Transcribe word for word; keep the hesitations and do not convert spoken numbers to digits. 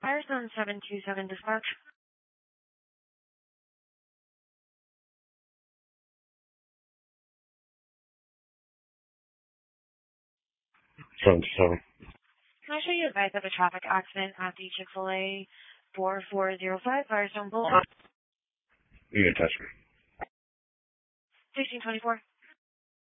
Firestone seven two seven dispatch. seven two seven. Can I show you advice of a traffic accident at the Chick-fil-A four four zero five Firestone Boulevard? You can touch me. sixteen twenty-four.